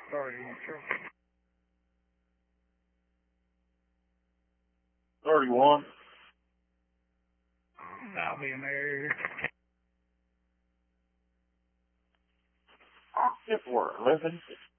30. 31. I'll be in there. If we're 11.